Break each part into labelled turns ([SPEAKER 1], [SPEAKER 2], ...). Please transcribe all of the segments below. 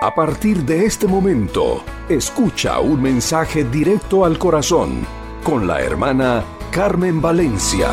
[SPEAKER 1] A partir de este momento, escucha un mensaje directo al corazón con la hermana Carmen Valencia.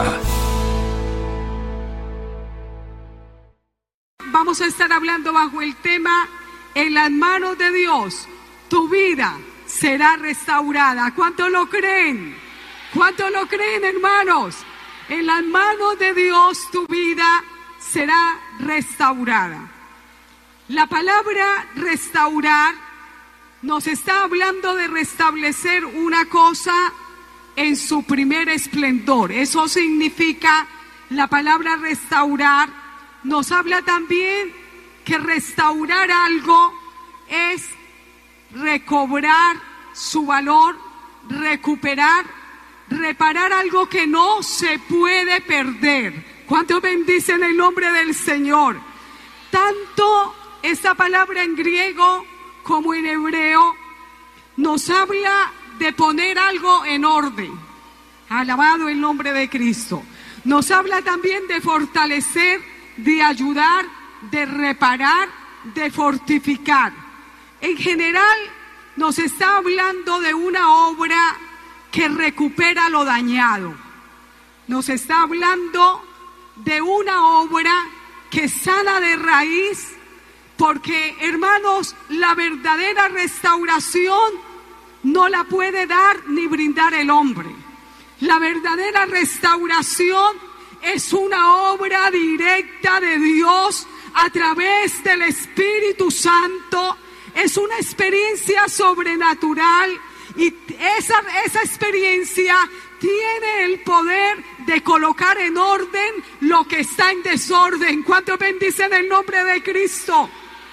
[SPEAKER 2] Vamos a estar hablando bajo el tema: en las manos de Dios, tu vida será restaurada. ¿Cuántos lo creen? ¿Cuántos lo creen, hermanos? En las manos de Dios, tu vida será restaurada. La palabra restaurar nos está hablando de restablecer una cosa en su primer esplendor. Eso significa la palabra restaurar. Nos habla también que restaurar algo es recobrar su valor, recuperar, reparar algo que no se puede perder. ¿Cuántos bendicen el nombre del Señor? Tanto esta palabra en griego como en hebreo nos habla de poner algo en orden. Alabado el nombre de Cristo. Nos habla también de fortalecer, de ayudar, de reparar, de fortificar. En general nos está hablando de una obra que recupera lo dañado. Nos está hablando de una obra que sana de raíz, porque, hermanos, la verdadera restauración no la puede dar ni brindar el hombre. La verdadera restauración es una obra directa de Dios a través del Espíritu Santo. Es una experiencia sobrenatural y esa experiencia tiene el poder de colocar en orden lo que está en desorden. ¿Cuántos bendicen el nombre de Cristo?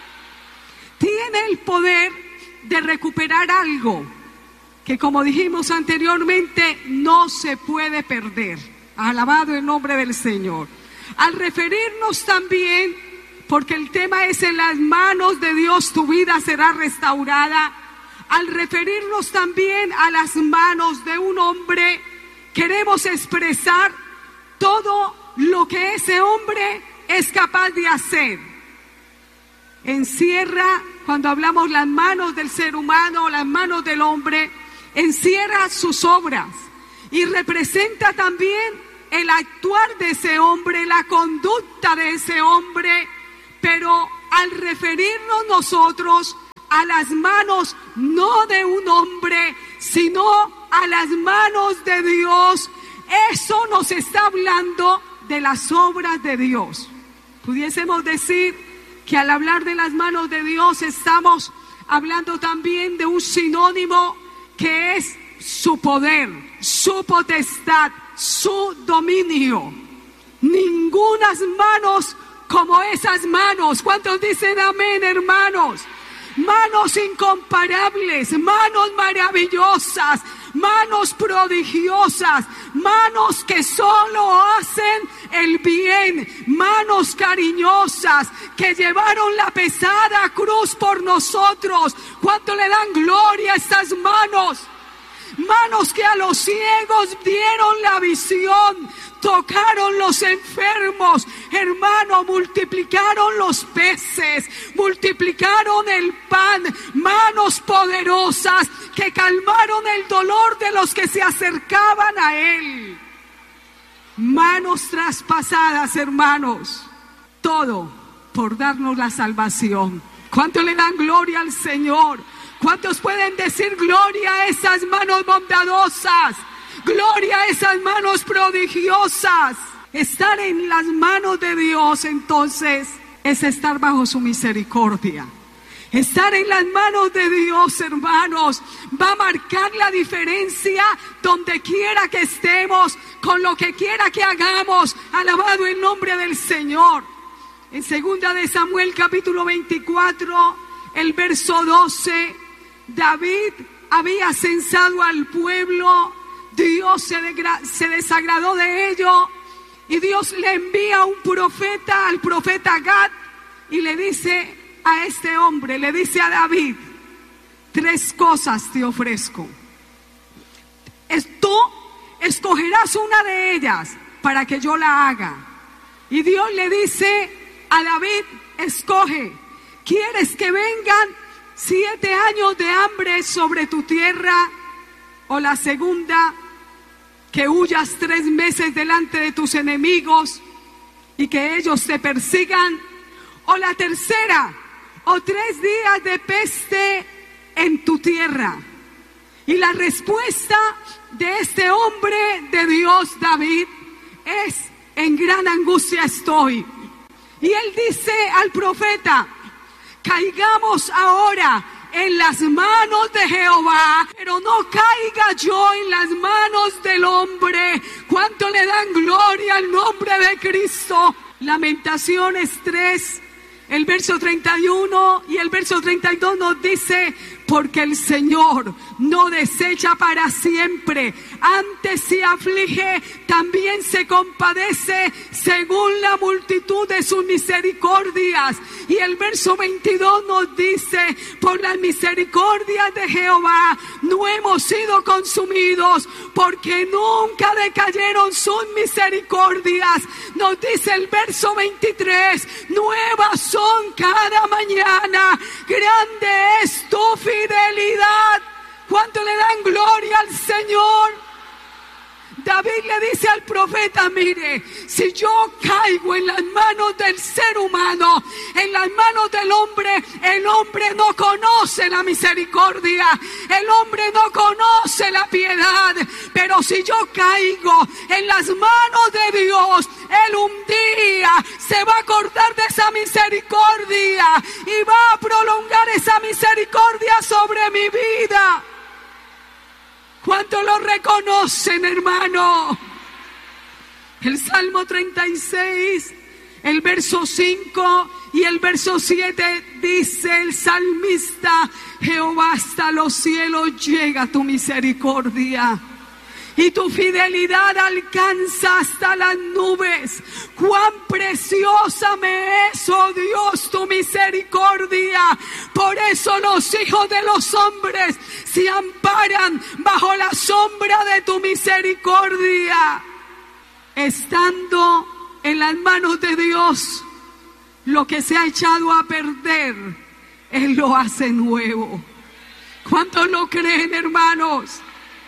[SPEAKER 2] Tiene el poder de recuperar algo que, como dijimos anteriormente, no se puede perder. Alabado el nombre del Señor. Al referirnos también, porque el tema es en las manos de Dios tu vida será restaurada, al referirnos también a las manos de un hombre, queremos expresar todo lo que ese hombre es capaz de hacer. Encierra, cuando hablamos las manos del ser humano, las manos del hombre, encierra sus obras y representa también el actuar de ese hombre, la conducta de ese hombre. Pero al referirnos nosotros a las manos no de un hombre, sino a las manos de Dios, eso nos está hablando de las obras de Dios. Pudiésemos decir que al hablar de las manos de Dios estamos hablando también de un sinónimo que es su poder, su potestad, su dominio. Ningunas manos como esas manos. ¿Cuántos dicen amén, hermanos? Manos incomparables, manos maravillosas, manos prodigiosas, manos que solo hacen el bien, manos cariñosas que llevaron la pesada cruz por nosotros. ¿Cuánto le dan gloria a estas manos? Manos que a los ciegos dieron la visión, tocaron los enfermos, hermano, multiplicaron los peces, multiplicaron el pan, manos poderosas que calmaron el dolor de los que se acercaban a Él. Manos traspasadas, hermanos, todo por darnos la salvación. ¿Cuánto le dan gloria al Señor? ¿Cuántos pueden decir gloria a esas manos bondadosas? Gloria a esas manos prodigiosas. Estar en las manos de Dios, entonces, es estar bajo su misericordia. Estar en las manos de Dios, hermanos, va a marcar la diferencia donde quiera que estemos, con lo que quiera que hagamos. Alabado el nombre del Señor. En 2 de Samuel capítulo 24, el verso 12, David había censado al pueblo. Dios se desagradó de ello y Dios le envía un profeta, al profeta Gad, y le dice a este hombre, le dice a David: 3 cosas te ofrezco. Tú escogerás una de ellas para que yo la haga. Y Dios le dice a David: escoge, ¿quieres que vengan 7 años de hambre sobre tu tierra, o la segunda, que huyas 3 meses delante de tus enemigos y que ellos te persigan, o la tercera, o 3 días de peste en tu tierra. Y la respuesta de este hombre de Dios, David, es: en gran angustia estoy. Y él dice al profeta: caigamos ahora en las manos de Jehová, pero no caiga yo en las manos del hombre. ¿Cuánto le dan gloria al nombre de Cristo? Lamentaciones 3, el verso 31 y el verso 32 nos dice: porque el Señor no desecha para siempre, antes se aflige, también se compadece según la multitud de sus misericordias. Y el verso 22 nos dice: por las misericordias de Jehová no hemos sido consumidos, porque nunca decayeron sus misericordias. Nos dice el verso 23: nuevas son cada mañana, grande es tu fidelidad. ¿Cuánto le dan gloria al Señor? David le dice al profeta: mire, si yo caigo en las manos del ser humano, en las manos del hombre, el hombre no conoce la misericordia, el hombre no conoce la piedad. Pero si yo caigo en las manos de Dios, Él un día se va a acordar de esa misericordia y va a prolongar esa misericordia sobre mi vida. ¿Cuánto lo reconocen, hermano? El Salmo 36, el verso 5 y el verso 7 dice el salmista: Jehová, hasta los cielos llega tu misericordia, y tu fidelidad alcanza hasta las nubes. Cuán preciosa me es, oh Dios, tu misericordia. Por eso los hijos de los hombres se amparan bajo la sombra de tu misericordia. Estando en las manos de Dios, lo que se ha echado a perder, Él lo hace nuevo. ¿Cuántos lo creen, hermanos?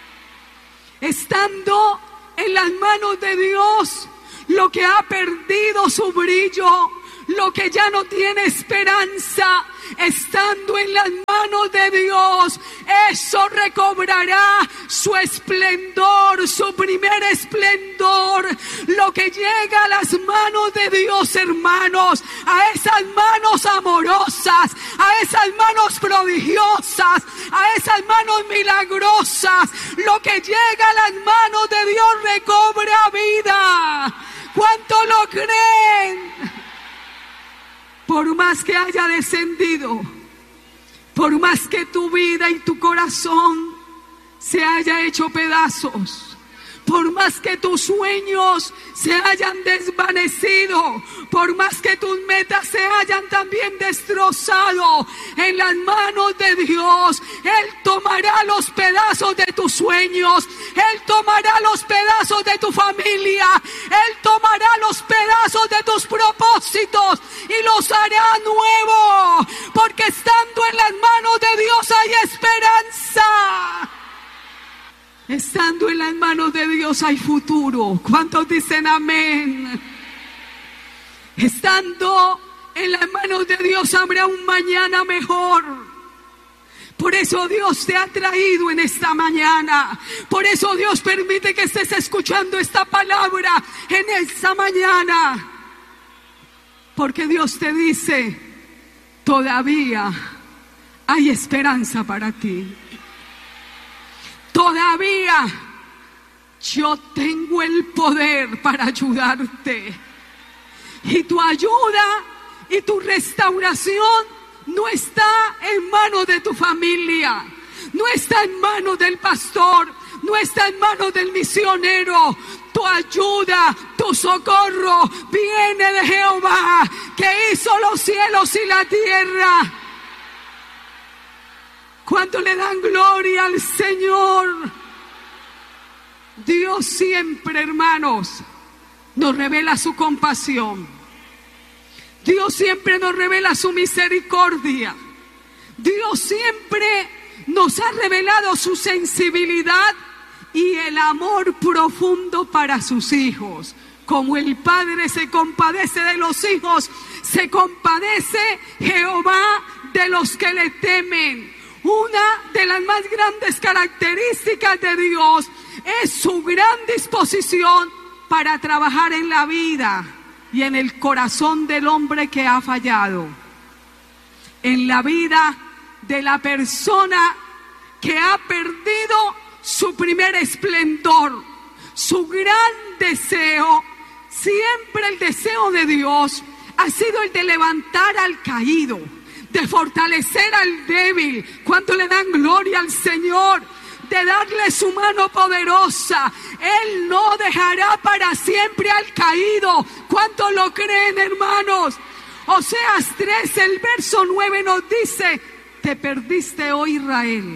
[SPEAKER 2] Estando en las manos de Dios, lo que ha perdido su brillo, lo que ya no tiene esperanza, estando en las manos de Dios, eso recobrará su esplendor, su primer esplendor. Lo que llega a las manos de Dios, hermanos, a esas manos amorosas, a esas manos prodigiosas, a esas manos milagrosas, lo que llega a las manos de Dios recobra vida. ¿Cuánto lo creen? Por más que haya descendido, por más que tu vida y tu corazón se haya hecho pedazos, por más que tus sueños se hayan desvanecido, por más que tus metas se hayan también destrozado, en las manos de Dios, Él tomará los pedazos de tus sueños, Él tomará los pedazos de tu familia, Él tomará los pedazos de tus propósitos y los hará nuevo, porque estando en las manos de Dios hay esperanza. Estando en las manos de Dios hay futuro. ¿Cuántos dicen amén? Estando en las manos de Dios habrá un mañana mejor. Por eso Dios te ha traído en esta mañana. Por eso Dios permite que estés escuchando esta palabra en esta mañana. Porque Dios te dice: todavía hay esperanza para ti. Todavía yo tengo el poder para ayudarte. Y tu ayuda y tu restauración no está en manos de tu familia, no está en manos del pastor, no está en manos del misionero. Tu ayuda, tu socorro viene de Jehová, que hizo los cielos y la tierra. ¿Cuánto le dan gloria al Señor? Dios siempre, hermanos, nos revela su compasión. Dios siempre nos revela su misericordia. Dios siempre nos ha revelado su sensibilidad y el amor profundo para sus hijos. Como el Padre se compadece de los hijos, se compadece Jehová de los que le temen. Una de las más grandes características de Dios es su gran disposición para trabajar en la vida y en el corazón del hombre que ha fallado. En la vida de la persona que ha perdido su primer esplendor, su gran deseo. Siempre el deseo de Dios ha sido el de levantar al caído, de fortalecer al débil. ¿Cuánto le dan gloria al Señor? De darle su mano poderosa. Él no dejará para siempre al caído. ¿Cuánto lo creen, hermanos? Oseas 3, el verso 9 nos dice: te perdiste, oh Israel.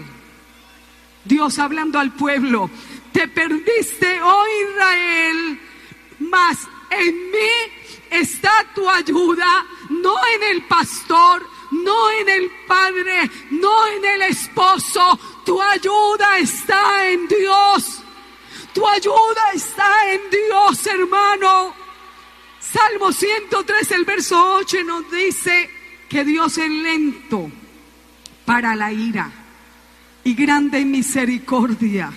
[SPEAKER 2] Dios hablando al pueblo: te perdiste, oh Israel, mas en mí está tu ayuda, no en el pastor, no en el padre, no en el esposo. Tu ayuda está en Dios. Tu ayuda está en Dios, hermano. Salmo 103, el verso 8 nos dice que Dios es lento para la ira y grande en misericordia.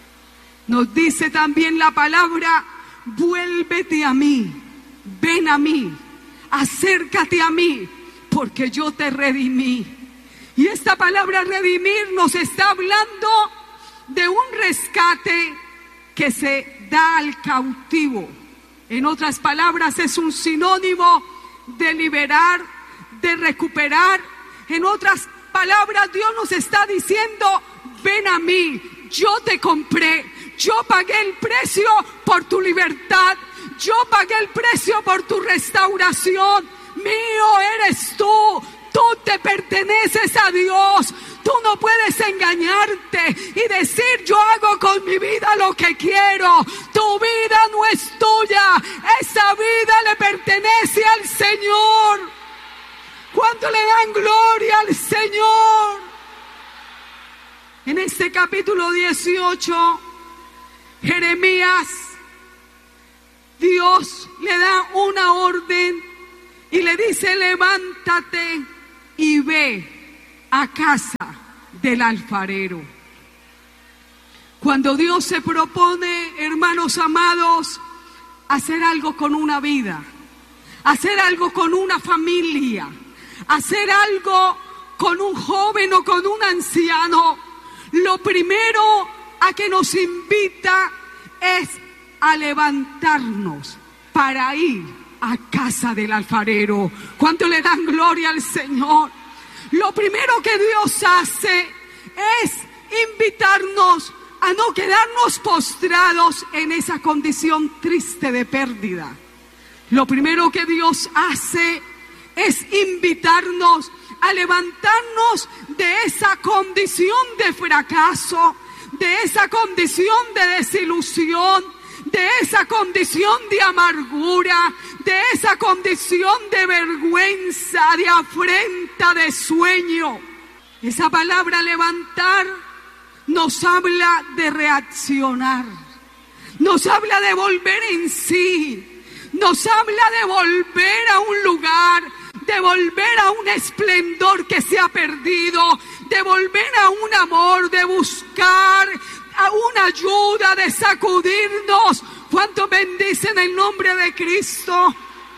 [SPEAKER 2] Nos dice también la palabra: vuélvete a mí, ven a mí, acércate a mí, porque yo te redimí. Y esta palabra redimir nos está hablando de un rescate que se da al cautivo. En otras palabras, es un sinónimo de liberar, de recuperar. En otras palabras, Dios nos está diciendo: ven a mí, yo te compré, yo pagué el precio por tu libertad, yo pagué el precio por tu restauración. Mío eres tú, tú te perteneces a Dios. Tú no puedes engañarte y decir: yo hago con mi vida lo que quiero. Tu vida no es tuya, esa vida le pertenece al Señor. ¿Cuánto le dan gloria al Señor? En este capítulo 18, Jeremías, Dios le da una orden y le dice: levántate y ve a casa del alfarero. Cuando Dios se propone, hermanos amados, hacer algo con una vida, hacer algo con una familia, hacer algo con un joven o con un anciano, lo primero a que nos invita es a levantarnos para ir a casa del alfarero. ¿Cuánto le dan gloria al Señor? Lo primero que Dios hace es invitarnos a no quedarnos postrados en esa condición triste de pérdida. Lo primero que Dios hace es invitarnos a levantarnos de esa condición de fracaso, de esa condición de desilusión, de esa condición de amargura, de esa condición de vergüenza, de afrenta, de sueño. Esa palabra levantar nos habla de reaccionar, nos habla de volver en sí, nos habla de volver a un lugar, de volver a un esplendor que se ha perdido, de volver a un amor, de buscar a una ayuda, de sacudirnos. ¿Cuánto bendicen el nombre de Cristo?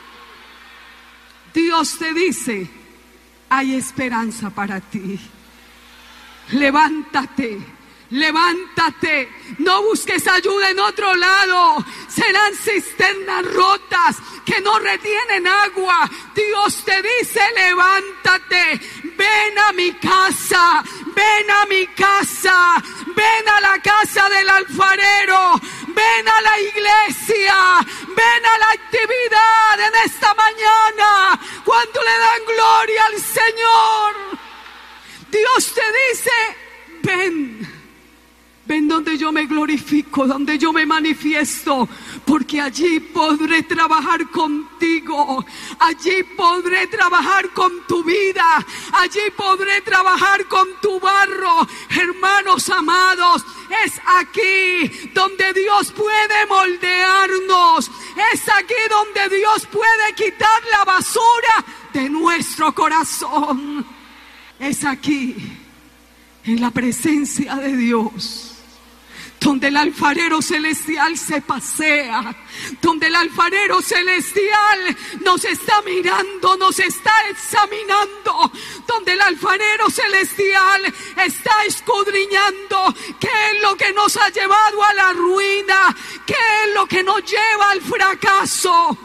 [SPEAKER 2] Dios te dice: hay esperanza para ti. Levántate, levántate, no busques ayuda en otro lado. Serán cisternas rotas que no retienen agua. Dios te dice: levántate, ven a mi casa, ven a mi casa, ven a la casa del alfarero, ven a la iglesia, ven a la actividad en esta mañana. Cuando le dan gloria al Señor, Dios te dice: ven, Ven donde yo me glorifico, donde yo me manifiesto, porque allí podré trabajar contigo, allí podré trabajar con tu vida, allí podré trabajar con tu barro. Hermanos amados, es aquí donde Dios puede moldearnos, es aquí donde Dios puede quitar la basura de nuestro corazón. Es aquí, en la presencia de Dios, donde el alfarero celestial se pasea, donde el alfarero celestial nos está mirando, nos está examinando, donde el alfarero celestial está escudriñando qué es lo que nos ha llevado a la ruina, qué es lo que nos lleva al fracaso.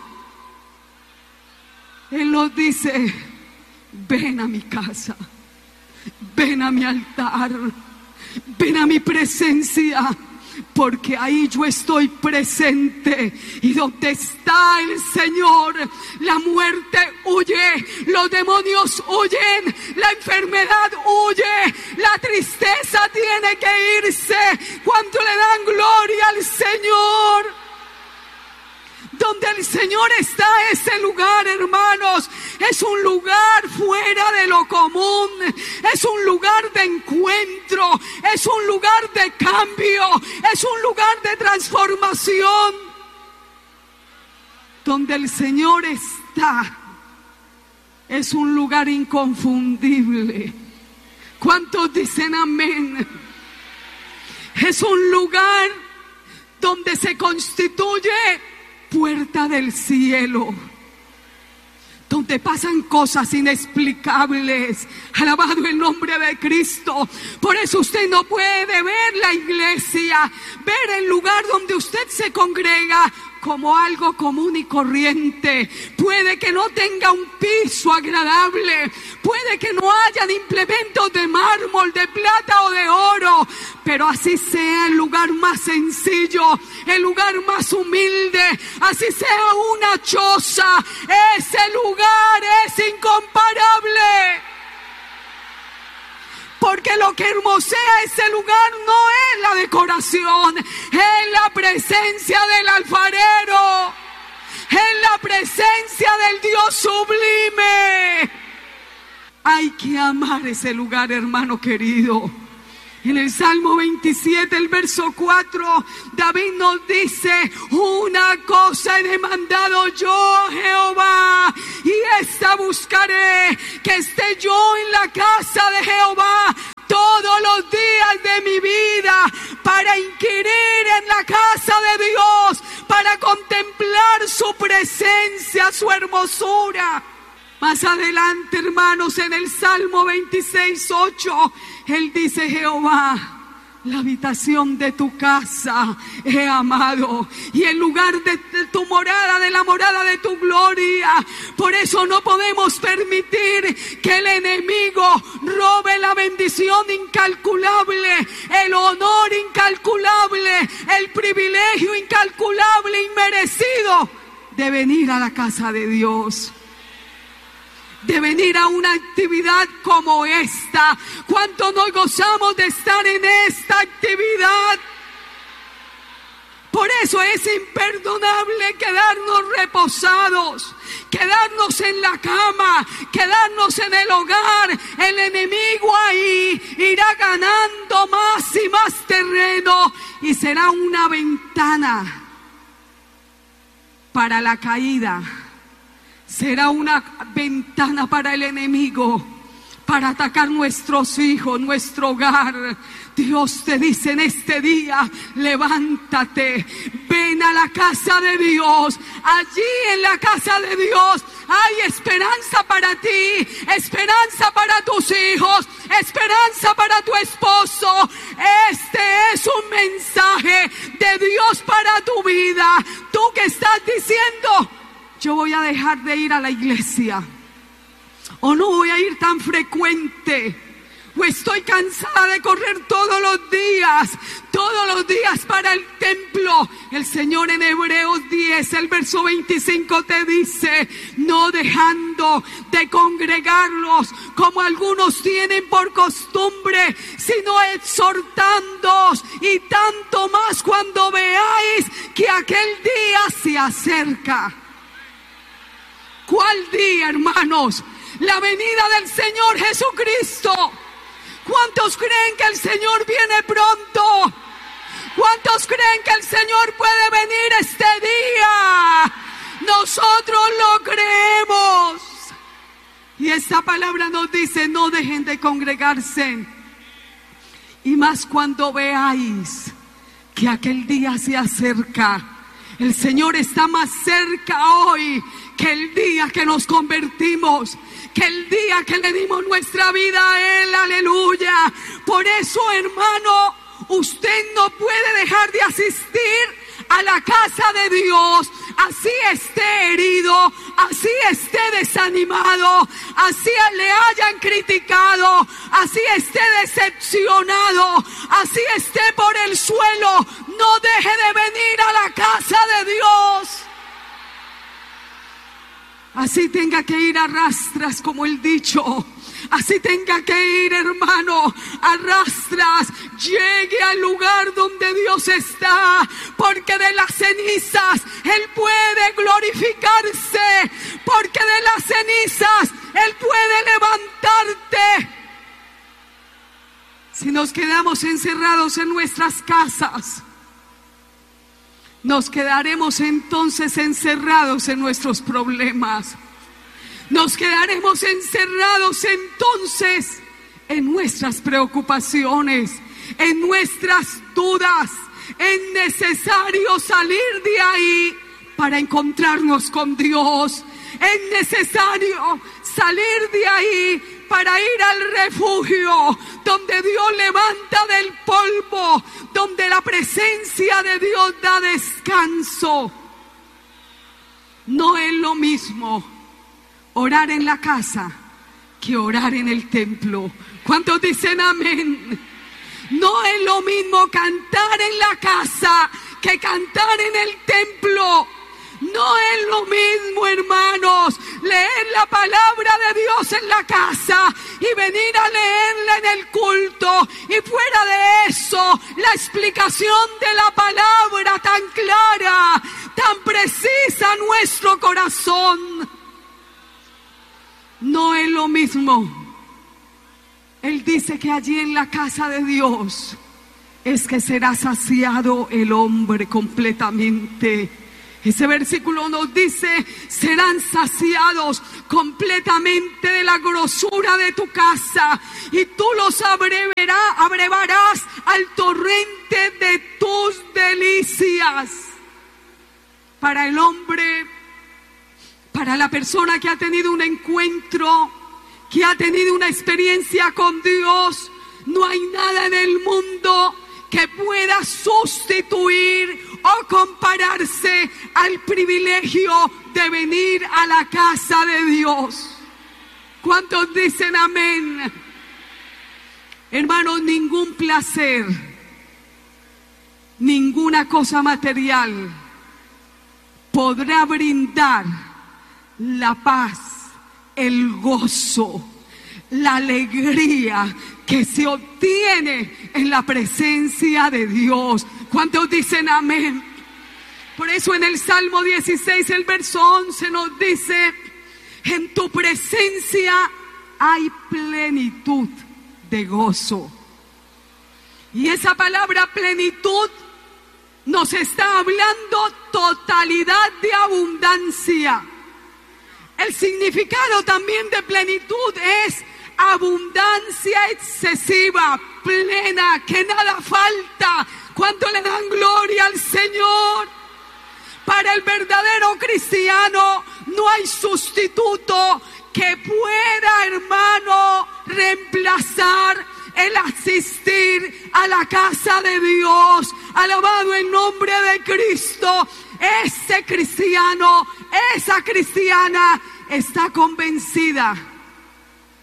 [SPEAKER 2] Él nos dice: ven a mi casa, ven a mi altar, ven a mi presencia, porque ahí yo estoy presente. Y donde está el Señor, la muerte huye, los demonios huyen, la enfermedad huye, la tristeza tiene que irse cuando le dan gloria al Señor. Donde el Señor está, ese lugar, hermanos, es un lugar fuera de lo común, es un lugar de encuentro, es un lugar de cambio, es un lugar de transformación. Donde el Señor está, es un lugar inconfundible. ¿Cuántos dicen amén? Es un lugar donde se constituye puerta del cielo, donde pasan cosas inexplicables. Alabado el nombre de Cristo. Por eso usted no puede ver la iglesia, ver el lugar donde usted se congrega, como algo común y corriente. Puede que no tenga un piso agradable, puede que no hayan implementos de mármol, de plata o de oro, pero así sea el lugar más sencillo, el lugar más humilde, así sea una choza, ese lugar es incomparable. Porque lo que hermosea ese lugar no es la decoración, es la presencia del alfarero, es la presencia del Dios sublime. Hay que amar ese lugar, hermano querido. En el Salmo 27, el verso 4, David nos dice: una cosa he demandado yo, Jehová, y esta buscaré, que esté yo en la casa de Jehová todos los días de mi vida, para inquirir en la casa de Dios, para contemplar su presencia, su hermosura. Más adelante, hermanos, en el Salmo 26:8, Él dice: Jehová, la habitación de tu casa he amado, y el lugar de tu morada, de la morada de tu gloria. Por eso no podemos permitir que el enemigo robe la bendición incalculable, el honor incalculable, el privilegio incalculable, inmerecido de venir a la casa de Dios, de venir a una actividad como esta. ¿Cuánto nos gozamos de estar en esta actividad? Por eso es imperdonable quedarnos reposados, quedarnos en la cama, quedarnos en el hogar. El enemigo ahí irá ganando más y más terreno, y será una ventana para la caída. Será una ventana para el enemigo, para atacar nuestros hijos, nuestro hogar. Dios te dice en este día: levántate, ven a la casa de Dios. Allí en la casa de Dios hay esperanza para ti, esperanza para tus hijos, esperanza para tu esposo. Este es un mensaje de Dios para tu vida. Tú que estás diciendo: yo voy a dejar de ir a la iglesia, o no voy a ir tan frecuente, o estoy cansada de correr todos los días para el templo. El Señor en Hebreos 10, el verso 25 te dice: no dejando de congregarlos como algunos tienen por costumbre, sino exhortándoos, y tanto más cuando veáis que aquel día se acerca. ¿Cuál día, hermanos? La venida del Señor Jesucristo. ¿Cuántos creen que el Señor viene pronto? ¿Cuántos creen que el Señor puede venir este día? Nosotros lo creemos. Y esta palabra nos dice: no dejen de congregarse. Y más cuando veáis que aquel día se acerca. El Señor está más cerca hoy que el día que nos convertimos, que el día que le dimos nuestra vida a Él. Aleluya. Por eso, hermano, usted no puede dejar de asistir a la casa de Dios, así esté herido, así esté desanimado, así le hayan criticado, así esté decepcionado, así esté por el suelo. No deje de venir a la casa de Dios. Así tenga que ir a rastras, como el dicho. Así tenga que ir, hermano, a rastras. Llegue al lugar donde Dios está, porque de las cenizas Él puede glorificarse, porque de las cenizas Él puede levantarte. Si nos quedamos encerrados en nuestras casas, nos quedaremos entonces encerrados en nuestros problemas. Nos quedaremos encerrados entonces en nuestras preocupaciones, en nuestras dudas. Es necesario salir de ahí para encontrarnos con Dios. Es necesario salir de ahí para ir al refugio donde Dios levanta del polvo, donde la presencia de Dios da descanso. No es lo mismo orar en la casa que orar en el templo. ¿Cuántos dicen amén? No es lo mismo cantar en la casa que cantar en el templo. No es lo mismo, hermanos, leer la palabra de Dios en la casa y venir a leerla en el culto. Y fuera de eso, la explicación de la palabra tan clara, tan precisa a nuestro corazón. No es lo mismo. Él dice que allí en la casa de Dios es que será saciado el hombre completamente. Ese versículo nos dice: serán saciados completamente de la grosura de tu casa, y tú los abrevarás al torrente de tus delicias. Para el hombre, para la persona que ha tenido un encuentro, que ha tenido una experiencia con Dios, no hay nada en el mundo que pueda sustituir o compararse al privilegio de venir a la casa de Dios. ¿Cuántos dicen amén? Hermanos, ningún placer, ninguna cosa material podrá brindar la paz, el gozo, la alegría que se obtiene en la presencia de Dios. ¿Cuántos dicen amén? Por eso en el Salmo 16, el verso 11 nos dice: en tu presencia hay plenitud de gozo. Y esa palabra plenitud nos está hablando totalidad de abundancia. El significado también de plenitud es abundancia excesiva, plena, que nada falta. ¿Cuánto le dan gloria al Señor? Para el verdadero cristiano no hay sustituto que pueda, hermano, reemplazar el asistir a la casa de Dios. Alabado el nombre de Cristo. Ese cristiano, esa cristiana está convencida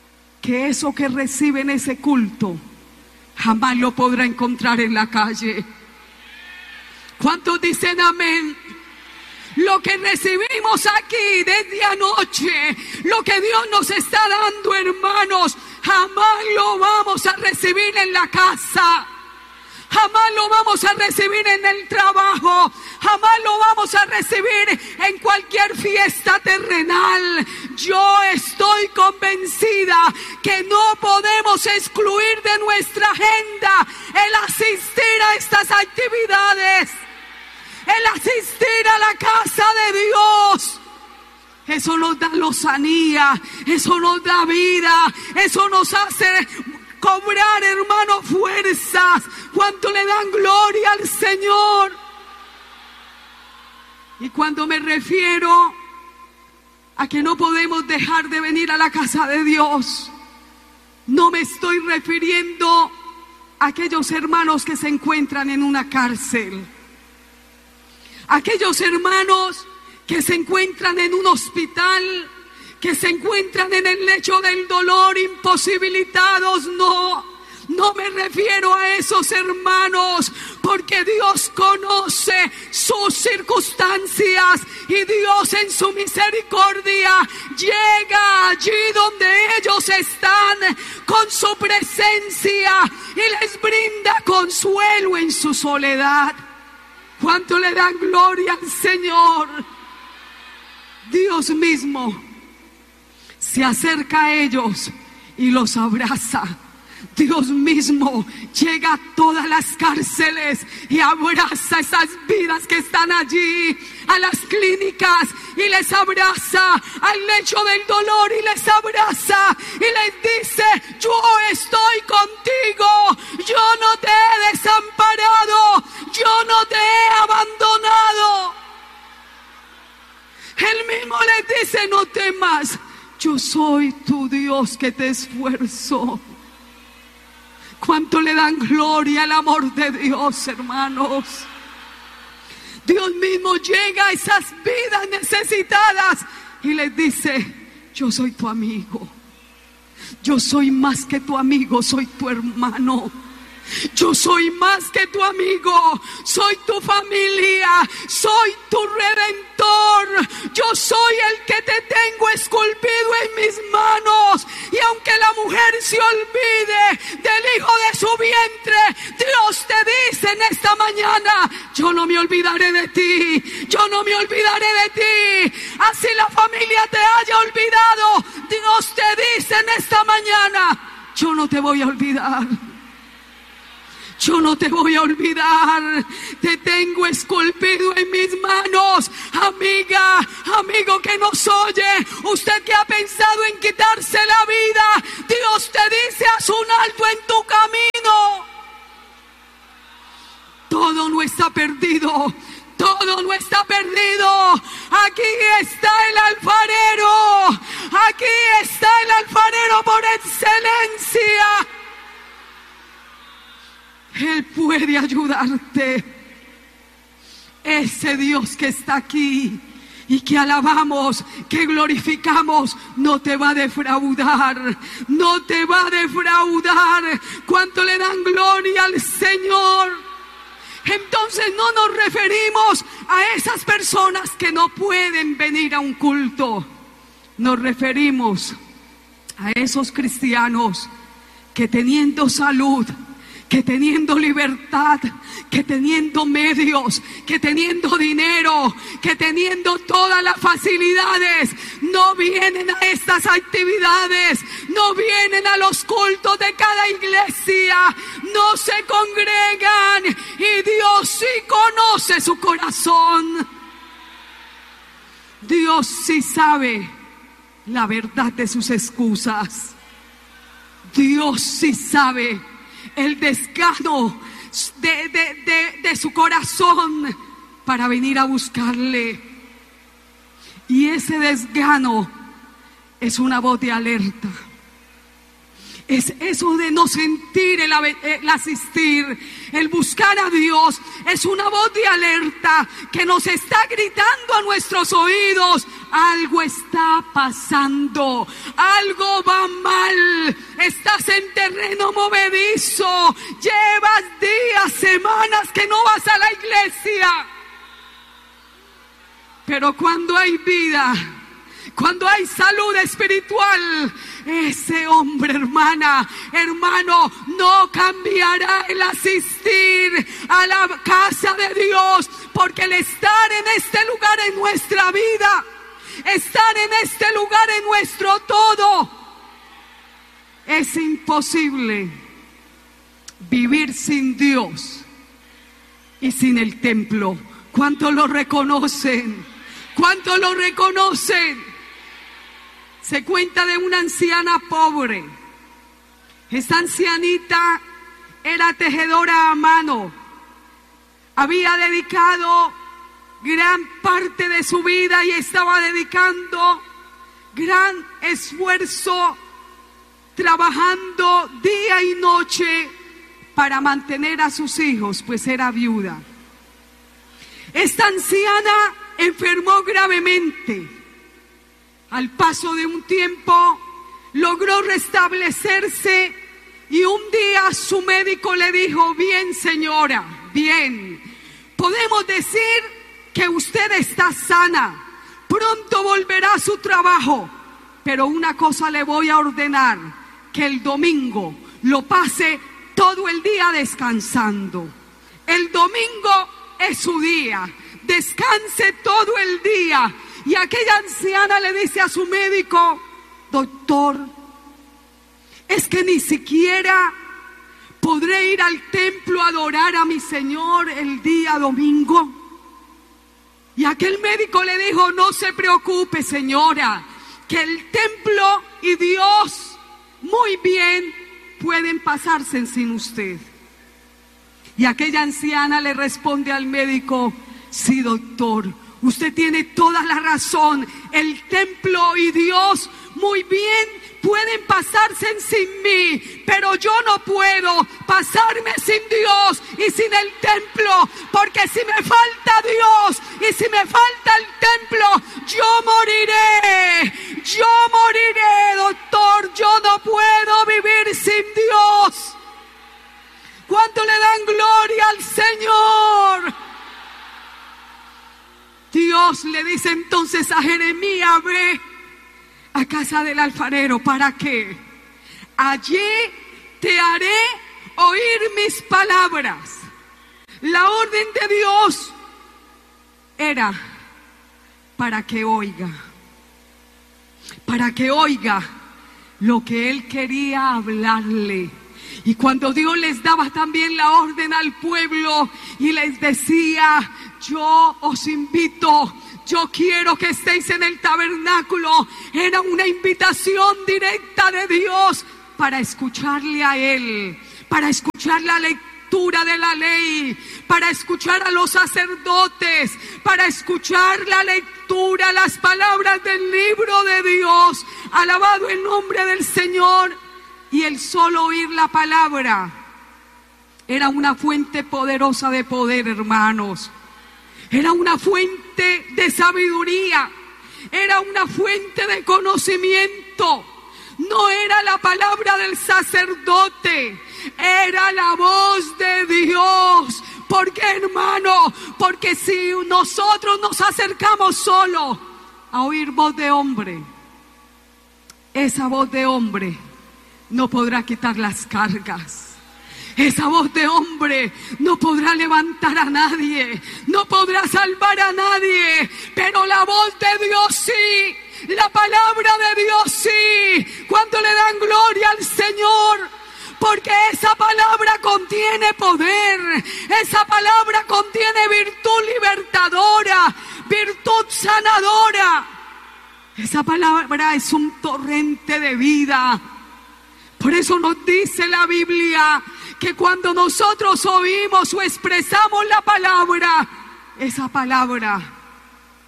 [SPEAKER 2] que eso que recibe en ese culto jamás lo podrá encontrar en la calle. ¿Cuántos dicen amén? Lo que recibimos aquí desde anoche, lo que Dios nos está dando, hermanos, jamás lo vamos a recibir en la casa. Jamás lo vamos a recibir en el trabajo. Jamás lo vamos a recibir en cualquier fiesta terrenal. Yo estoy convencida que no podemos excluir de nuestra agenda el asistir a estas actividades, el asistir a la casa de Dios. Eso nos da lozanía, eso nos da vida, eso nos hace cobrar, hermano, fuerzas. Cuánto le dan gloria al Señor. Y cuando me refiero a que no podemos dejar de venir a la casa de Dios, no me estoy refiriendo a aquellos hermanos que se encuentran en una cárcel, aquellos hermanos que se encuentran en un hospital, que se encuentran en el lecho del dolor, imposibilitados. No me refiero a esos hermanos, porque Dios conoce sus circunstancias y Dios en su misericordia llega allí donde ellos están con su presencia y les brinda consuelo en su soledad. ¿Cuánto le dan gloria al Señor? Dios mismo se acerca a ellos y los abraza. Dios mismo llega a todas las cárceles y abraza esas vidas que están allí, a las clínicas, y les abraza al lecho del dolor y les abraza y les dice: yo estoy contigo, yo no te he desamparado, yo no te he abandonado. Él mismo les dice: no temas, yo soy tu Dios que te esfuerzo. ¿Cuánto le dan gloria al amor de Dios, hermanos? Dios mismo llega a esas vidas necesitadas y les dice: yo soy tu amigo. Yo soy más que tu amigo, soy tu hermano. Yo soy más que tu amigo, soy tu familia, soy tu redentor. Yo soy el que te tengo esculpido en mis manos. Y aunque la mujer se olvide del hijo de su vientre, Dios te dice en esta mañana: yo no me olvidaré de ti, yo no me olvidaré de ti. Así la familia te haya olvidado, Dios te dice en esta mañana: yo no te voy a olvidar. Yo no te voy a olvidar, te tengo esculpido en mis manos. Amiga, amigo que nos oye, usted que ha pensado en quitarse la vida, Dios te dice: haz un alto en tu camino. Todo no está perdido, todo no está perdido. Aquí está el alfarero, aquí está el alfarero por excelencia. Él puede ayudarte. Ese Dios que está aquí y que alabamos, que glorificamos, no te va a defraudar, no te va a defraudar. ¿Cuánto le dan gloria al Señor? Entonces no nos referimos a esas personas que no pueden venir a un culto. Nos referimos a esos cristianos que teniendo salud, que teniendo libertad, que teniendo medios, que teniendo dinero, que teniendo todas las facilidades, no vienen a estas actividades, no vienen a los cultos de cada iglesia, no se congregan, y Dios sí conoce su corazón. Dios sí sabe la verdad de sus excusas. Dios sí sabe el desgano de su corazón para venir a buscarle. Y ese desgano es una voz de alerta. Es eso de no sentir el asistir, el buscar a Dios. Es una voz de alerta que nos está gritando a nuestros oídos: algo está pasando, algo va mal, estás en terreno movedizo, llevas días, semanas que no vas a la iglesia. Pero cuando hay vida, cuando hay salud espiritual, ese hombre, hermano, no cambiará el asistir a la casa de Dios, porque el estar en este lugar en nuestra vida, estar en este lugar en nuestro todo, es imposible vivir sin Dios y sin el templo. ¿Cuántos lo reconocen? ¿Cuántos lo reconocen? Se cuenta de una anciana pobre. Esta ancianita era tejedora a mano. Había dedicado gran parte de su vida y estaba dedicando gran esfuerzo, trabajando día y noche para mantener a sus hijos, pues era viuda. Esta anciana enfermó gravemente. Al paso de un tiempo logró restablecerse y un día su médico le dijo: bien, señora, bien, podemos decir que usted está sana, pronto volverá a su trabajo, pero una cosa le voy a ordenar: que el domingo lo pase todo el día descansando. El domingo es su día, descanse todo el día. Y aquella anciana le dice a su médico: doctor, es que ni siquiera podré ir al templo a adorar a mi Señor el día domingo. Y aquel médico le dijo: no se preocupe, señora, que el templo y Dios muy bien pueden pasarse sin usted. Y aquella anciana le responde al médico: sí, doctor, usted tiene toda la razón. El templo y Dios muy bien pueden pasarse sin mí, pero yo no puedo pasarme sin Dios y sin el templo, porque si me falta Dios y si me falta el templo, yo moriré, doctor. Yo no puedo vivir sin Dios. ¿Cuánto le dan gloria al Señor? Dios le dice entonces a Jeremías: ve a casa del alfarero. ¿Para qué? Allí te haré oír mis palabras. La orden de Dios era para que oiga lo que Él quería hablarle. Y cuando Dios les daba también la orden al pueblo y les decía: yo os invito, yo quiero que estéis en el tabernáculo, era una invitación directa de Dios para escucharle a Él, para escuchar la lectura de la ley, para escuchar a los sacerdotes, para escuchar la lectura, las palabras del libro de Dios. Alabado el nombre del Señor. Y el solo oír la palabra era una fuente poderosa de poder, hermanos. Era una fuente de sabiduría, era una fuente de conocimiento. No era la palabra del sacerdote, era la voz de Dios. ¿Por qué, hermano? Porque si nosotros nos acercamos solo a oír voz de hombre, esa voz de hombre no podrá quitar las cargas. Esa voz de hombre no podrá levantar a nadie, no podrá salvar a nadie, pero la voz de Dios sí, la palabra de Dios sí. ¿Cuánto le dan gloria al Señor? Porque esa palabra contiene poder, esa palabra contiene virtud libertadora, virtud sanadora. Esa palabra es un torrente de vida. Por eso nos dice la Biblia que cuando nosotros oímos o expresamos la palabra, esa palabra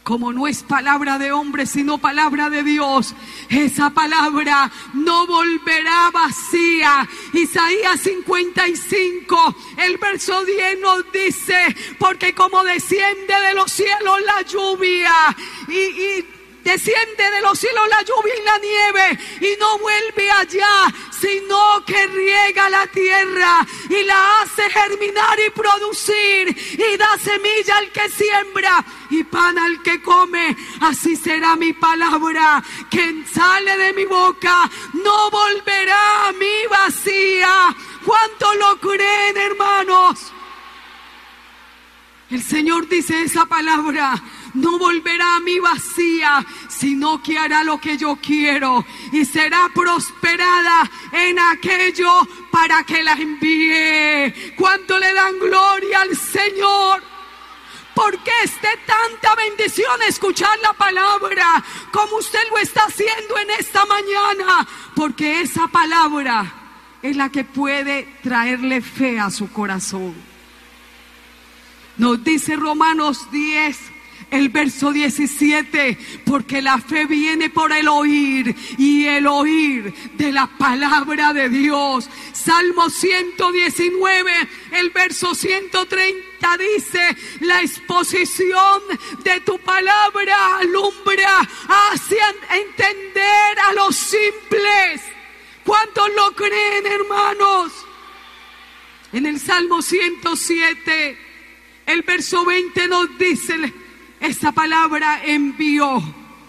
[SPEAKER 2] como no es palabra de hombre, sino palabra de Dios, esa palabra no volverá vacía. Isaías 55, el verso 10 nos dice, porque como desciende de los cielos la lluvia y desciende de los cielos la lluvia y la nieve y no vuelve allá, sino que riega la tierra y la hace germinar y producir y da semilla al que siembra y pan al que come. Así será mi palabra que sale de mi boca, no volverá a mí vacía. ¿Cuántos lo creen, hermanos? El Señor dice, esa palabra no volverá a mí vacía, sino que hará lo que yo quiero y será prosperada en aquello para que la envíe. ¿Cuánto le dan gloria al Señor? ¿Por qué es de tanta bendición escuchar la palabra como usted lo está haciendo en esta mañana? Porque esa palabra es la que puede traerle fe a su corazón. Nos dice Romanos 10, el verso 17, porque la fe viene por el oír y el oír de la palabra de Dios. Salmo 119, el verso 130 dice, la exposición de tu palabra alumbra, hace entender a los simples. ¿Cuántos lo creen, hermanos? En el Salmo 107, el verso 20 nos dice, esta palabra envió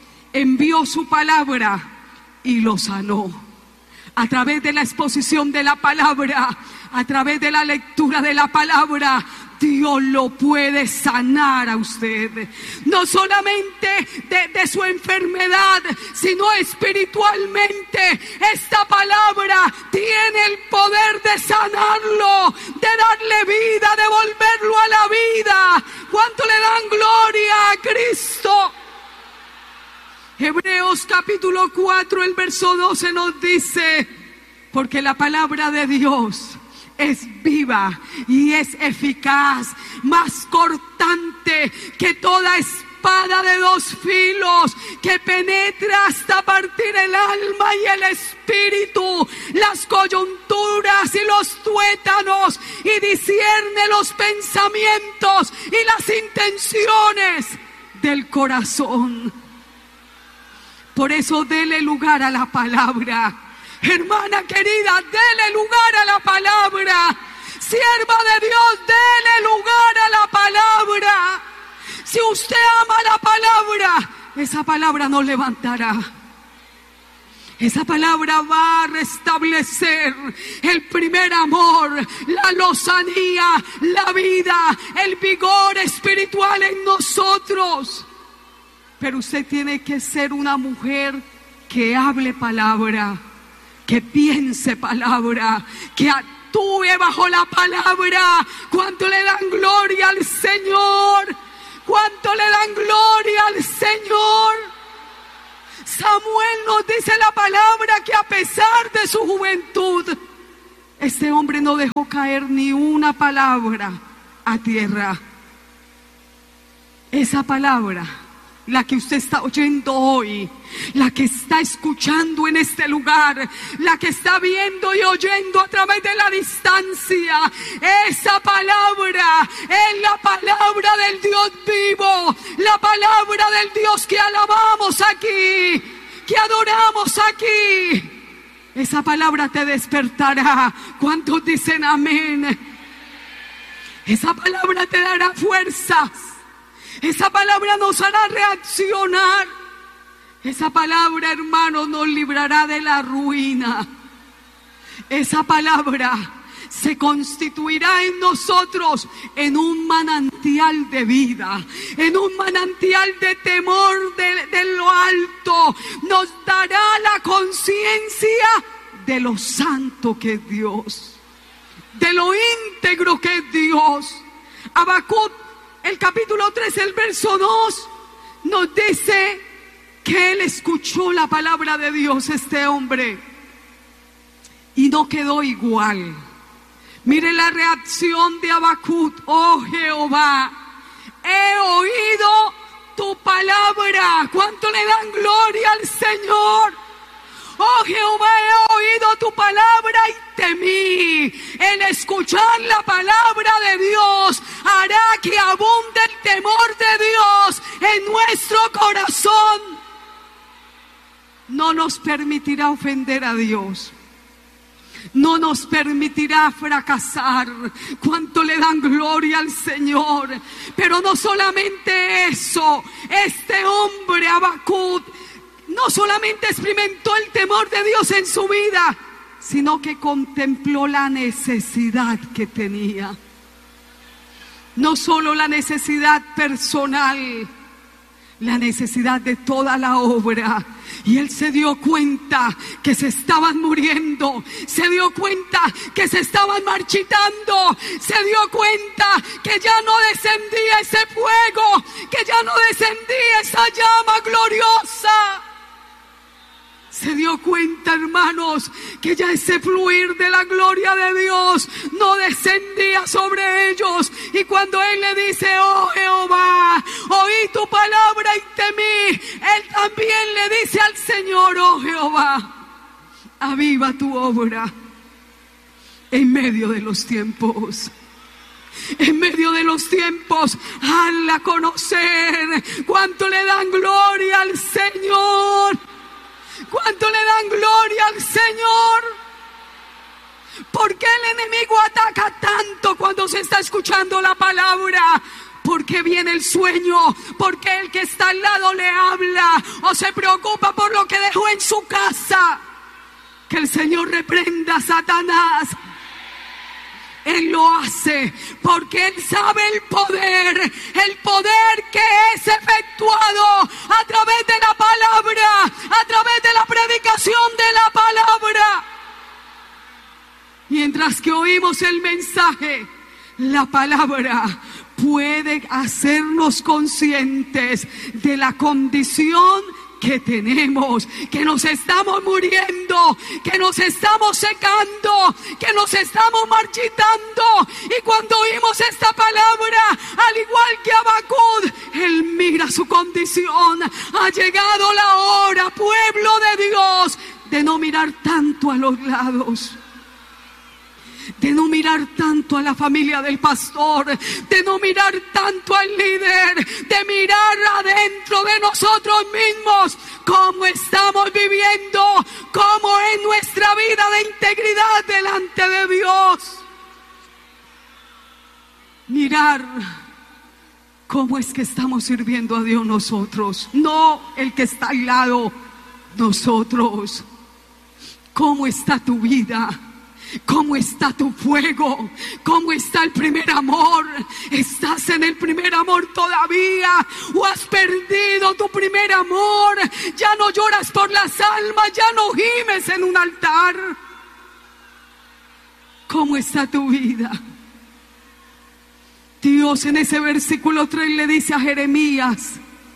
[SPEAKER 2] su palabra y lo sanó. A través de la exposición de la palabra, a través de la lectura de la palabra, Dios lo puede sanar a usted. No solamente de su enfermedad, sino espiritualmente. Esta palabra tiene el poder de sanarlo, de darle vida, de volverlo a la vida. ¿Cuánto le dan gloria a Cristo? Hebreos capítulo 4, el verso 12 nos dice, porque la palabra de Dios es viva y es eficaz, más cortante que toda espada de dos filos, que penetra hasta partir el alma y el espíritu, las coyunturas y los tuétanos, y discierne los pensamientos y las intenciones del corazón. Por eso dele lugar a la palabra. Hermana querida, dele lugar a la palabra. Sierva de Dios, dele lugar a la palabra. Si usted ama la palabra, esa palabra nos levantará. Esa palabra va a restablecer el primer amor, la lozanía, la vida, el vigor espiritual en nosotros. Pero usted tiene que ser una mujer que hable palabra, que piense palabra, que actúe bajo la palabra. ¿Cuánto le dan gloria al Señor? ¿Cuánto le dan gloria al Señor? Samuel nos dice la palabra que a pesar de su juventud, este hombre no dejó caer ni una palabra a tierra. Esa palabra, la que usted está oyendo hoy, la que está escuchando en este lugar, la que está viendo y oyendo a través de la distancia, esa palabra es la palabra del Dios vivo, la palabra del Dios que alabamos aquí, que adoramos aquí. Esa palabra te despertará. ¿Cuántos dicen amén? Esa palabra te dará fuerzas. Esa palabra nos hará reaccionar. Esa palabra, hermanos, nos librará de la ruina. Esa palabra se constituirá en nosotros en un manantial de vida, en un manantial de temor de lo alto. Nos dará la conciencia de lo santo que es Dios, de lo íntegro que es Dios. Habacuc, el capítulo 3, el verso 2, nos dice que él escuchó la palabra de Dios, este hombre, y no quedó igual. Mire la reacción de Habacuc. Oh Jehová, he oído tu palabra palabra. ¿Cuánto le dan gloria al Señor? Oh Jehová, he oído tu palabra y temí. El escuchar la palabra de Dios hará que abunde el temor de Dios en nuestro corazón. No nos permitirá ofender a Dios. No nos permitirá fracasar. Cuánto le dan gloria al Señor. Pero no solamente eso, este hombre Habacuc no solamente experimentó el temor de Dios en su vida, sino que contempló la necesidad que tenía. No solo la necesidad personal, la necesidad de toda la obra. Y él se dio cuenta que se estaban muriendo, se dio cuenta que se estaban marchitando, se dio cuenta que ya no descendía ese fuego, que ya no descendía esa llama gloriosa. Se dio cuenta, hermanos, que ya ese fluir de la gloria de Dios no descendía sobre ellos. Y cuando Él le dice, oh Jehová, oí tu palabra y temí, Él también le dice al Señor, oh Jehová, aviva tu obra en medio de los tiempos. En medio de los tiempos, hazla conocer. Cuánto le dan gloria al Señor. ¿Cuánto le dan gloria al Señor? ¿Por qué el enemigo ataca tanto cuando se está escuchando la palabra? Porque viene el sueño, porque el que está al lado le habla o se preocupa por lo que dejó en su casa. Que el Señor reprenda a Satanás. Él lo hace porque Él sabe el poder que es efectuado a través de la palabra, a través de la predicación de la palabra. Mientras que oímos el mensaje, la palabra puede hacernos conscientes de la condición que tenemos, que nos estamos muriendo, que nos estamos secando, que nos estamos marchitando. Y cuando oímos esta palabra, al igual que Habacuc, él mira su condición. Ha llegado la hora, pueblo de Dios, de no mirar tanto a los lados, de no mirar tanto a la familia del pastor, de no mirar tanto al líder, de mirar adentro de nosotros mismos, cómo estamos viviendo, cómo es nuestra vida de integridad delante de Dios. Mirar cómo es que estamos sirviendo a Dios nosotros, no el que está al lado, nosotros. ¿Cómo está tu vida? ¿Cómo está tu fuego? ¿Cómo está el primer amor? ¿Estás en el primer amor todavía? ¿O has perdido tu primer amor? Ya no lloras por las almas, ya no gimes en un altar. ¿Cómo está tu vida? Dios en ese versículo 3 le dice a Jeremías,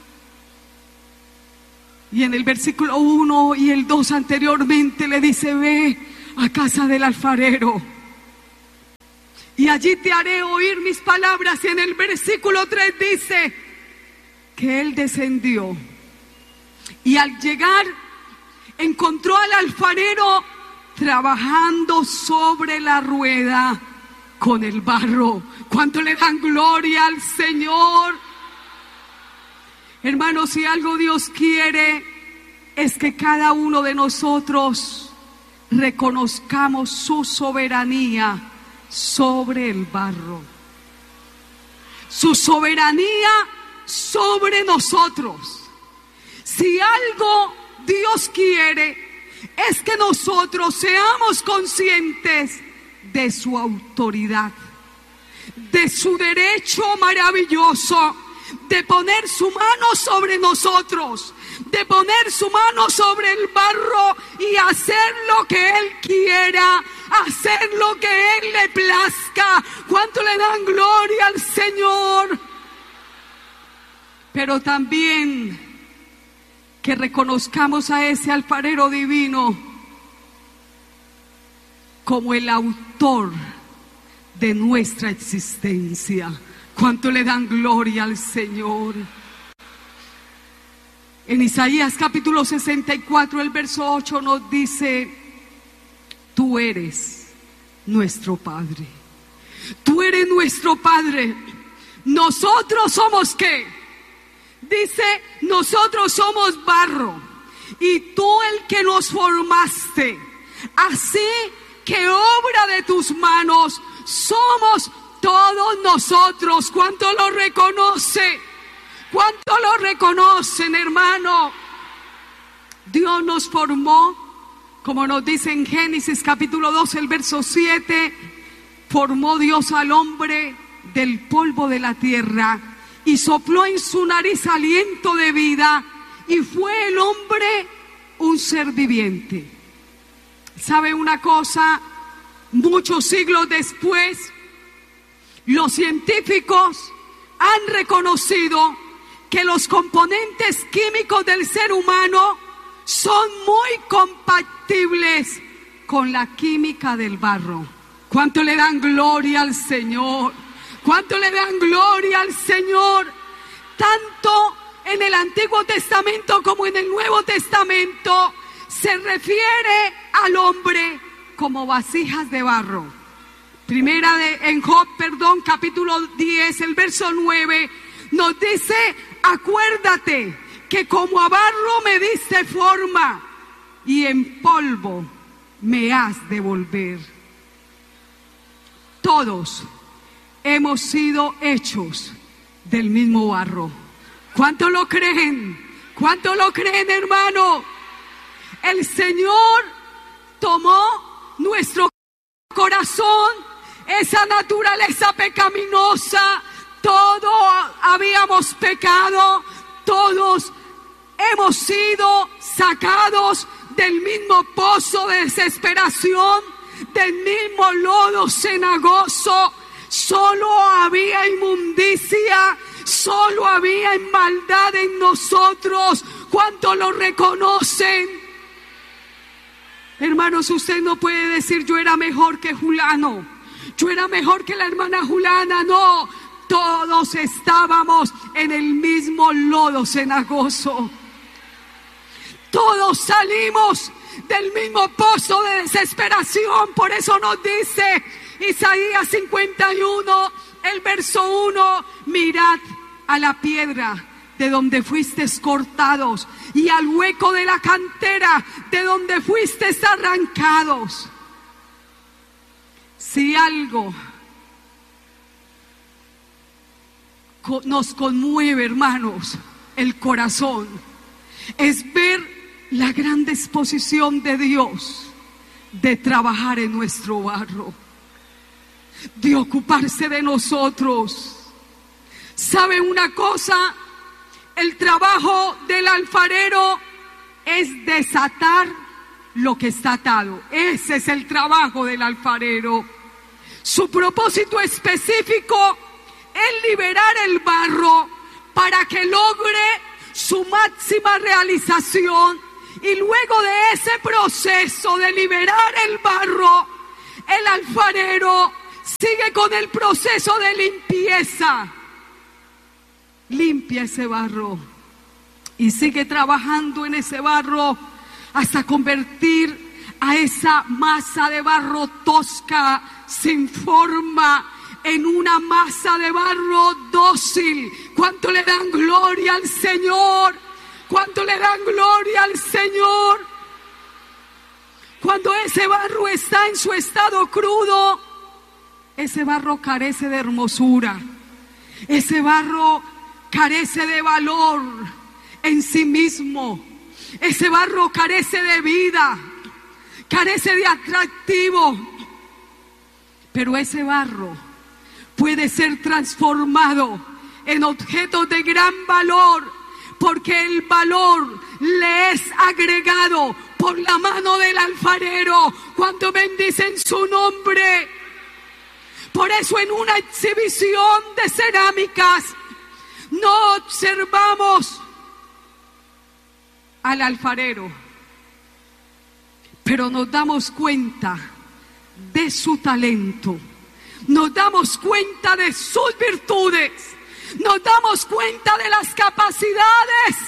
[SPEAKER 2] y en el versículo 1 y el 2 anteriormente le dice, ve a casa del alfarero y allí te haré oír mis palabras. Y en el versículo 3 dice que él descendió y al llegar encontró al alfarero trabajando sobre la rueda con el barro. ¿Cuánto le dan gloria al Señor? Hermanos, si algo Dios quiere es que cada uno de nosotros reconozcamos su soberanía sobre el barro, su soberanía sobre nosotros. Si algo Dios quiere es que nosotros seamos conscientes de su autoridad, de su derecho maravilloso de poner su mano sobre nosotros, de poner su mano sobre el barro y hacer lo que Él quiera, hacer lo que Él le plazca. ¿Cuánto le dan gloria al Señor? Pero también que reconozcamos a ese alfarero divino como el autor de nuestra existencia. ¿Cuánto le dan gloria al Señor? En Isaías capítulo 64, el verso 8 nos dice: tú eres nuestro Padre. Tú eres nuestro Padre. Nosotros somos ¿qué? Dice, nosotros somos barro y tú el que nos formaste. Así que obra de tus manos somos todos nosotros. ¿Cuánto lo reconoce? ¿Cuánto lo reconocen, hermano? Dios nos formó, como nos dice en Génesis capítulo 2, el verso 7, formó Dios al hombre del polvo de la tierra y sopló en su nariz aliento de vida y fue el hombre un ser viviente. ¿Sabe una cosa? Muchos siglos después, los científicos han reconocido que los componentes químicos del ser humano son muy compatibles con la química del barro. ¿Cuánto le dan gloria al Señor? ¿Cuánto le dan gloria al Señor? Tanto en el Antiguo Testamento como en el Nuevo Testamento se refiere al hombre como vasijas de barro. En Job, capítulo 10, el verso 9, nos dice: acuérdate que como a barro me diste forma y en polvo me has de volver. Todos hemos sido hechos del mismo barro. ¿Cuánto lo creen? ¿Cuánto lo creen, hermano? El Señor tomó nuestro corazón, esa naturaleza pecaminosa. Todos habíamos pecado, todos hemos sido sacados del mismo pozo de desesperación, del mismo lodo cenagoso. Solo había inmundicia, solo había maldad en nosotros. ¿Cuánto lo reconocen? Hermanos, usted no puede decir: yo era mejor que Julano, yo era mejor que la hermana Julana. No, todos estábamos en el mismo lodo cenagoso. Todos salimos del mismo pozo de desesperación. Por eso nos dice Isaías 51, el verso 1: mirad a la piedra de donde fuisteis cortados y al hueco de la cantera de donde fuisteis arrancados. Si algo nos conmueve, hermanos, el corazón, es ver la gran disposición de Dios de trabajar en nuestro barro, de ocuparse de nosotros. ¿Sabe una cosa? El trabajo del alfarero es desatar lo que está atado. Ese es el trabajo del alfarero. Su propósito específico es liberar el barro para que logre su máxima realización. Y luego de ese proceso de liberar el barro, el alfarero sigue con el proceso de limpieza. Limpia ese barro y sigue trabajando en ese barro hasta convertir a esa masa de barro tosca, sin forma, en una masa de barro dócil. ¿Cuánto le dan gloria al Señor? ¿Cuánto le dan gloria al Señor? Cuando ese barro está en su estado crudo, ese barro carece de hermosura. Ese barro carece de valor en sí mismo. Ese barro carece de vida, carece de atractivo. Pero ese barro puede ser transformado en objetos de gran valor, porque el valor le es agregado por la mano del alfarero. Cuando bendicen su nombre. Por eso en una exhibición de cerámicas no observamos al alfarero, pero nos damos cuenta de su talento, nos damos cuenta de sus virtudes, nos damos cuenta de las capacidades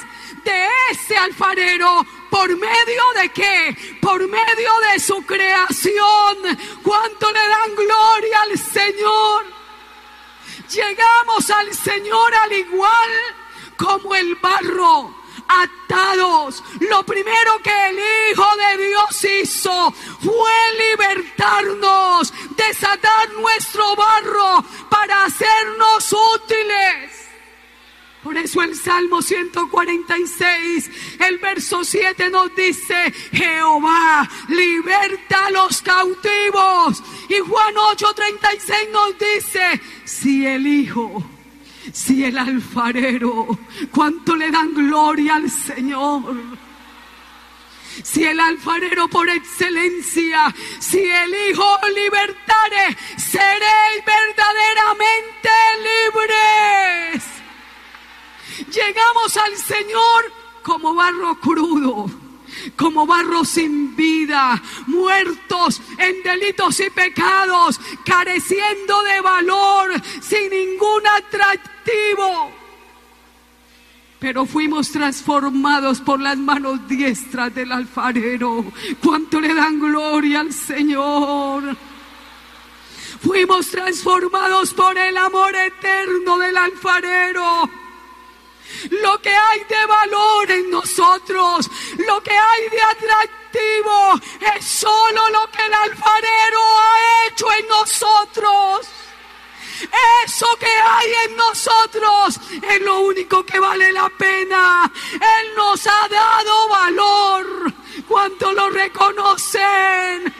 [SPEAKER 2] de ese alfarero. ¿Por medio de qué? Por medio de su creación. ¿Cuánto le dan gloria al Señor? Llegamos al Señor al igual como el barro, atados. Lo primero que el Hijo de Dios hizo fue libertarnos, desatar nuestro barro para hacernos útiles. Por eso el Salmo 146, el verso 7 nos dice: Jehová liberta a los cautivos. Y Juan 8:36 nos dice: si el Hijo, si el alfarero, ¿cuánto le dan gloria al Señor? Si el alfarero por excelencia, si el Hijo libertare, seréis verdaderamente libres. Llegamos al Señor como barro crudo, como barro sin vida, muertos en delitos y pecados, careciendo de valor, sin ningún atractivo. Pero fuimos transformados por las manos diestras del alfarero. ¿Cuánto le dan gloria al Señor? Fuimos transformados por el amor eterno del alfarero. Lo que hay de valor en nosotros, lo que hay de atractivo, es solo lo que el alfarero ha hecho en nosotros. Eso que hay en nosotros es lo único que vale la pena. Él nos ha dado valor. ¿Cuánto lo reconocen?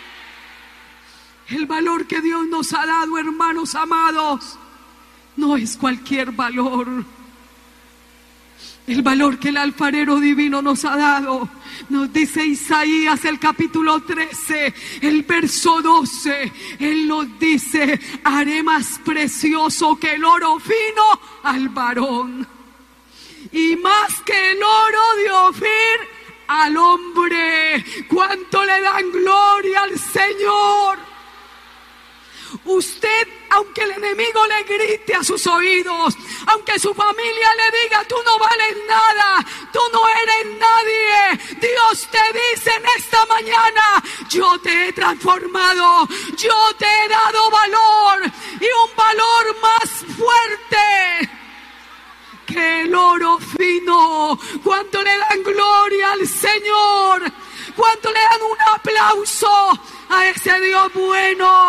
[SPEAKER 2] El valor que Dios nos ha dado, hermanos amados, no es cualquier valor. El valor que el alfarero divino nos ha dado, nos dice Isaías el capítulo 13, el verso 12. Él nos dice: haré más precioso que el oro fino al varón, y más que el oro de Ofir al hombre. ¿Cuánto le dan gloria al Señor? Usted, aunque el enemigo le grite a sus oídos, aunque su familia le diga: tú no vales nada, tú no eres nadie, Dios te dice en esta mañana: yo te he transformado, yo te he dado valor, y un valor más fuerte que el oro fino. ¿Cuánto le dan gloria al Señor? ¿Cuánto le dan un aplauso a ese Dios bueno?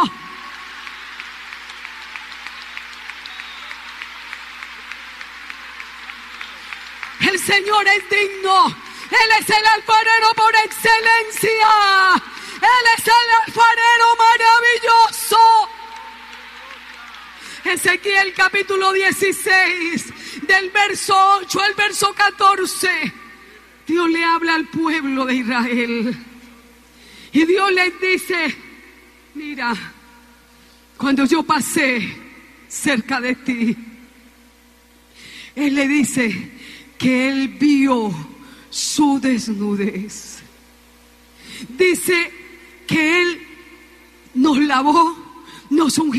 [SPEAKER 2] El Señor es digno. Él es el alfarero por excelencia. Él es el alfarero maravilloso. Ezequiel capítulo 16, del verso 8 al verso 14. Dios le habla al pueblo de Israel. Y Dios les dice: mira, cuando yo pasé cerca de ti, Él le dice que Él vio su desnudez. Dice que Él nos lavó, nos ungió.